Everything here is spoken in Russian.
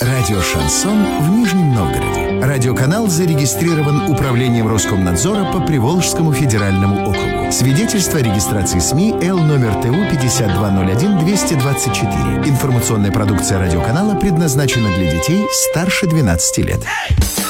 Радио «Шансон» в Нижнем Новгороде. Радиоканал зарегистрирован Управлением Роскомнадзора по Приволжскому федеральному округу. Свидетельство о регистрации СМИ Л номер ТУ 5201-224. Информационная продукция радиоканала предназначена для детей старше 12 лет.